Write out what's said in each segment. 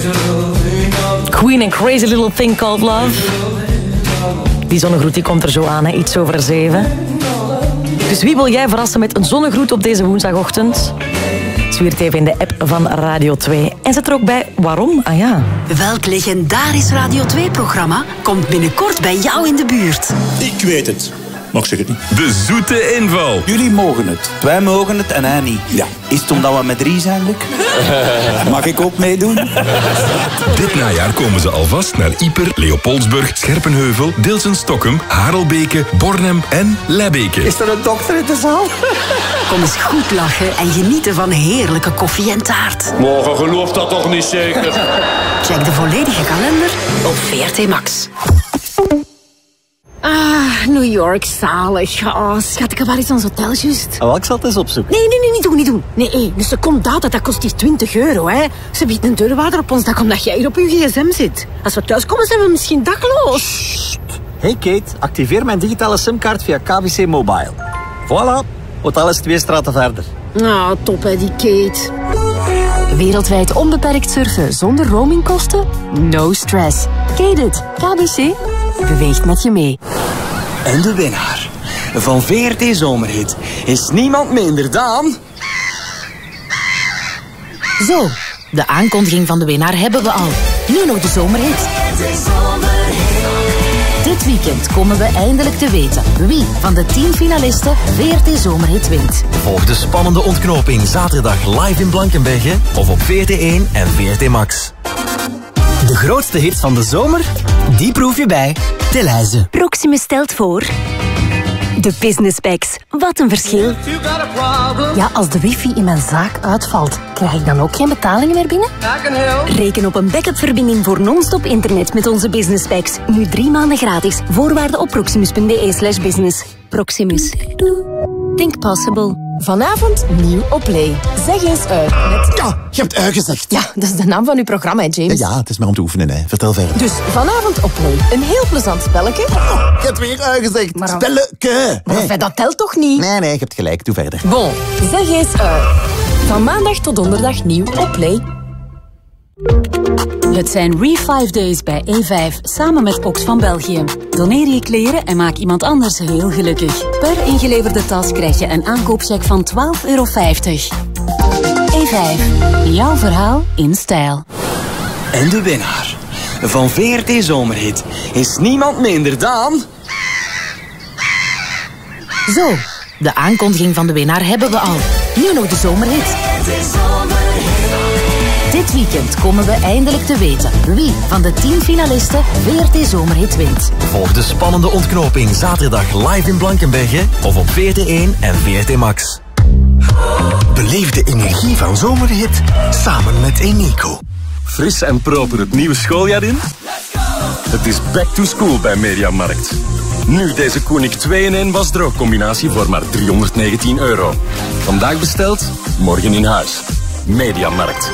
Queen and Crazy Little Thing Called Love. Die zonnegroet die komt er zo aan, hè? Iets over 7. Dus wie wil jij verrassen met een zonnegroet op deze woensdagochtend? Zwier het even in de app van Radio 2. En zet er ook bij waarom. Ah ja. Welk legendarisch Radio 2-programma komt binnenkort bij jou in de buurt? Ik weet het. Maar ik zeg het niet. De zoete inval. Jullie mogen het. Wij mogen het en hij niet. Ja. Is het omdat we met 3 zijn, Luc? Mag ik ook meedoen? Dit najaar komen ze alvast naar Ieper, Leopoldsburg, Scherpenheuvel, Dilsen-Stokkem, Harelbeke, Bornem en Lebbeke. Is er een dokter in de zaal? Kom eens goed lachen en genieten van heerlijke koffie en taart. Morgen gelooft dat toch niet zeker? Check de volledige kalender op VRT Max. Ah, New York, zalig. Oh, schat, ik heb waar is ons hotel juist? Welk zal het eens opzoeken? Nee, niet doen. Nee, een secondaat, dat kost hier €20, hè. Ze biedt een deurwaarder op ons dak omdat jij hier op je gsm zit. Als we thuiskomen zijn we misschien dakloos. Hey Kate, activeer mijn digitale simkaart via KBC Mobile. Voilà, hotel is 2 straten verder. Nou, top hè, die Kate. Wereldwijd onbeperkt surfen zonder roamingkosten? No stress. Kate it. KBC beweegt met je mee. En de winnaar van VRT Zomerhit is niemand minder dan... Zo, de aankondiging van de winnaar hebben we al. Nu nog de zomerhit. Dit weekend komen we eindelijk te weten wie van de 10 finalisten VRT Zomerhit wint. Volg de spannende ontknoping zaterdag live in Blankenberge of op VRT1 en VRT Max. De grootste hits van de zomer, die proef je bij Delhaize. Proximus stelt voor... De Business Packs. Wat een verschil. Ja, als de wifi in mijn zaak uitvalt, krijg ik dan ook geen betalingen meer binnen? Reken op een backup-verbinding voor non-stop internet met onze Business Packs. Nu 3 maanden gratis. Voorwaarden op proximus.be/business. Proximus. Think possible. Vanavond nieuw op Play. Zeg eens uit. Ja, je hebt gezegd. Ja, dat is de naam van uw programma, hè, James. Ja, het is maar om te oefenen, hè. Vertel verder. Dus vanavond op Play. Een heel plezant spelletje. Oh, je hebt weer gezegd. Maar spelletje. Maar dat telt toch niet? Nee, je hebt gelijk. Doe verder. Bon, zeg eens uit. Van maandag tot donderdag nieuw op Play. Het zijn Re5 Days bij E5, samen met Ox van België. Doneer je kleren en maak iemand anders heel gelukkig. Per ingeleverde tas krijg je een aankoopcheck van €12,50. E5, jouw verhaal in stijl. En de winnaar van VRT Zomerhit is niemand minder dan... Zo, de aankondiging van de winnaar hebben we al. Nu nog de zomerhit. Dit weekend komen we eindelijk te weten wie van de 10 finalisten VRT Zomerhit wint. Volg de spannende ontknoping zaterdag live in Blankenberge of op VRT1 en VRT Max. Beleef de energie van Zomerhit samen met Eneco. Fris en proper het nieuwe schooljaar in? Het is back to school bij Mediamarkt. Nu deze Koenig 2-in-1 wasdroogcombinatie voor maar €319. Vandaag besteld, morgen in huis. Mediamarkt.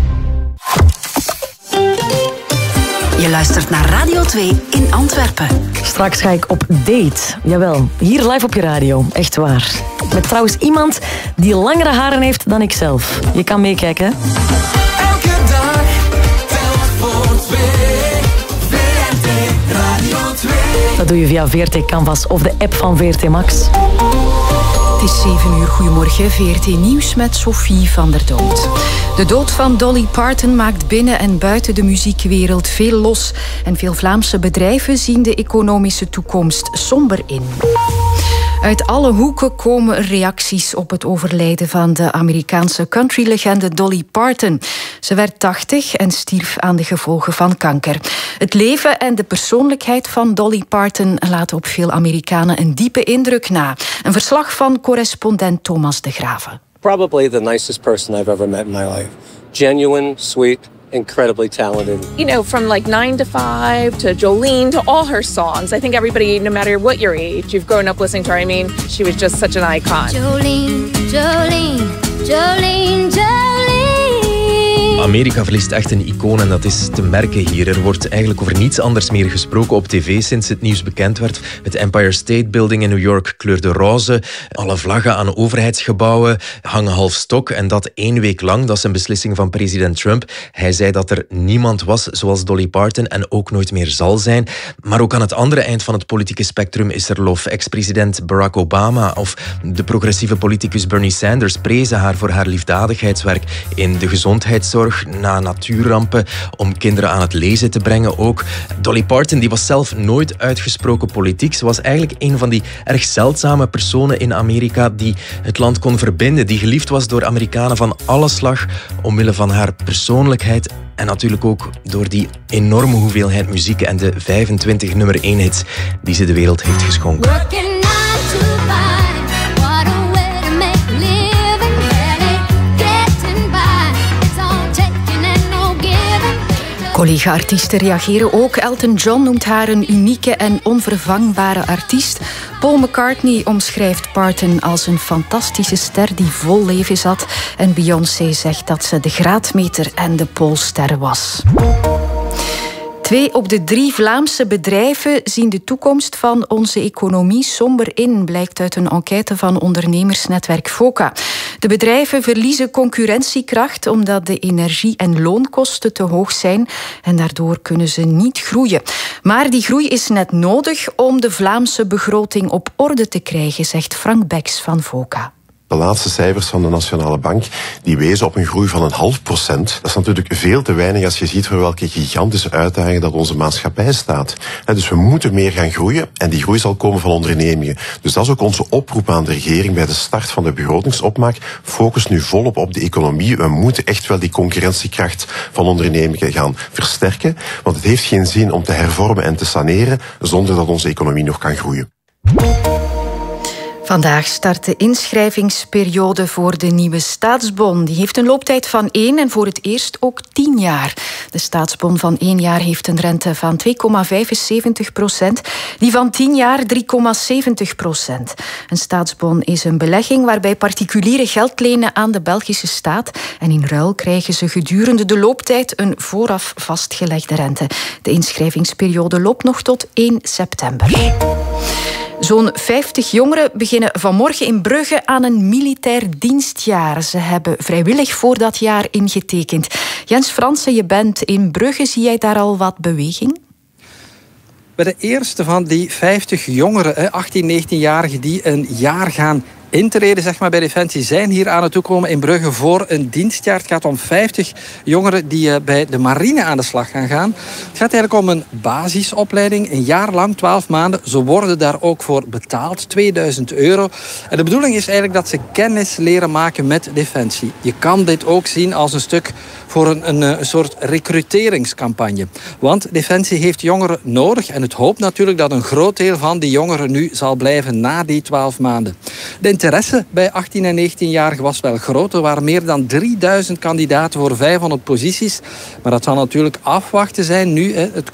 Je luistert naar Radio 2 in Antwerpen. Straks ga ik op date. Jawel, hier live op je radio. Echt waar. Met trouwens iemand die langere haren heeft dan ik zelf. Je kan meekijken. Elke dag, telk voor 2. VRT Radio 2. Dat doe je via VRT Canvas of de app van VRT Max. Het is 7 uur. Goedemorgen. VRT Nieuws met Sophie van der Dood. De dood van Dolly Parton maakt binnen en buiten de muziekwereld veel los. En veel Vlaamse bedrijven zien de economische toekomst somber in. Uit alle hoeken komen reacties op het overlijden van de Amerikaanse countrylegende Dolly Parton. Ze werd 80 en stierf aan de gevolgen van kanker. Het leven en de persoonlijkheid van Dolly Parton laten op veel Amerikanen een diepe indruk na. Een verslag van correspondent Thomas de Graven. Probably the nicest person I've ever met in my life. Genuine, sweet, incredibly talented. You know, from like 9 to 5 to Jolene to all her songs. I think everybody, no matter what your age, you've grown up listening to her. I mean, she was just such an icon. Jolene, Jolene, Jolene, Jolene. Amerika verliest echt een icoon en dat is te merken hier. Er wordt eigenlijk over niets anders meer gesproken op tv sinds het nieuws bekend werd. Het Empire State Building in New York kleurde roze. Alle vlaggen aan overheidsgebouwen hangen half stok. En dat 1 week lang. Dat is een beslissing van president Trump. Hij zei dat er niemand was zoals Dolly Parton en ook nooit meer zal zijn. Maar ook aan het andere eind van het politieke spectrum is er lof. Ex-president Barack Obama of de progressieve politicus Bernie Sanders prezen haar voor haar liefdadigheidswerk in de gezondheidszorg, na natuurrampen, om kinderen aan het lezen te brengen ook. Dolly Parton die was zelf nooit uitgesproken politiek. Ze was eigenlijk een van die erg zeldzame personen in Amerika die het land kon verbinden, die geliefd was door Amerikanen van alle slag omwille van haar persoonlijkheid en natuurlijk ook door die enorme hoeveelheid muziek en de 25 nummer 1 hits die ze de wereld heeft geschonken. Collega-artiesten reageren ook. Elton John noemt haar een unieke en onvervangbare artiest. Paul McCartney omschrijft Parton als een fantastische ster die vol leven zat. En Beyoncé zegt dat ze de graadmeter en de poolster was. 2 op de 3 Vlaamse bedrijven zien de toekomst van onze economie somber in, blijkt uit een enquête van ondernemersnetwerk FOCA. De bedrijven verliezen concurrentiekracht omdat de energie- en loonkosten te hoog zijn en daardoor kunnen ze niet groeien. Maar die groei is net nodig om de Vlaamse begroting op orde te krijgen, zegt Frank Beks van FOCA. De laatste cijfers van de Nationale Bank die wezen op een groei van 0,5%. Dat is natuurlijk veel te weinig als je ziet voor welke gigantische uitdagingen dat onze maatschappij staat. Dus we moeten meer gaan groeien en die groei zal komen van ondernemingen. Dus dat is ook onze oproep aan de regering bij de start van de begrotingsopmaak. Focus nu volop op de economie. We moeten echt wel die concurrentiekracht van ondernemingen gaan versterken. Want het heeft geen zin om te hervormen en te saneren zonder dat onze economie nog kan groeien. Vandaag start de inschrijvingsperiode voor de nieuwe staatsbon. Die heeft een looptijd van 1 en voor het eerst ook 10 jaar. De staatsbon van 1 jaar heeft een rente van 2,75%. Die van 10 jaar 3,70%. Een staatsbon is een belegging waarbij particulieren geld lenen aan de Belgische staat. En in ruil krijgen ze gedurende de looptijd een vooraf vastgelegde rente. De inschrijvingsperiode loopt nog tot 1 september. Zo'n 50 jongeren beginnen vanmorgen in Brugge aan een militair dienstjaar. Ze hebben vrijwillig voor dat jaar ingetekend. Jens Fransen, je bent in Brugge. Zie jij daar al wat beweging? Bij de eerste van die 50 jongeren, 18, 19-jarigen, die een jaar gaan intreden, zeg maar, bij Defensie, zijn hier aan het toekomen in Brugge voor een dienstjaar. Het gaat om 50 jongeren die bij de marine aan de slag gaan. Het gaat eigenlijk om een basisopleiding, een jaar lang, 12 maanden. Ze worden daar ook voor betaald, €2000. En de bedoeling is eigenlijk dat ze kennis leren maken met Defensie. Je kan dit ook zien als een stuk voor een soort recruteringscampagne. Want Defensie heeft jongeren nodig en het hoopt natuurlijk dat een groot deel van die jongeren nu zal blijven na die 12 maanden. De interesse bij 18 en 19-jarigen was wel groot. Er waren meer dan 3000 kandidaten voor 500 posities. Maar dat zal natuurlijk afwachten zijn nu. Het